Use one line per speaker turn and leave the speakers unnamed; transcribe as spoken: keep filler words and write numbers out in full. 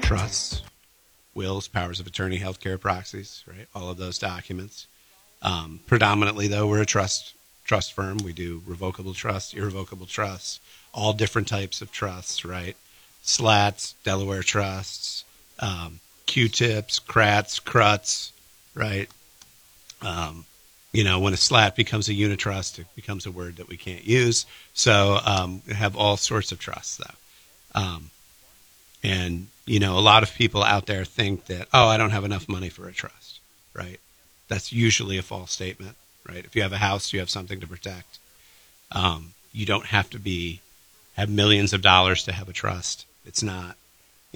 trusts, wills, powers of attorney, healthcare proxies, right? All of those documents. Um, predominantly, though, we're a trust trust firm. We do revocable trusts, irrevocable trusts, all different types of trusts, right? Slats, Delaware trusts, um, Q-tips, crats, cruts, right? Um, you know, when a slat becomes a unitrust, it becomes a word that we can't use. So um, we have all sorts of trusts, though. Um, and, you know, a lot of people out there think that, oh, I don't have enough money for a trust, right? That's usually a false statement, right? If you have a house, you have something to protect. Um, you don't have to be have millions of dollars to have a trust. It's not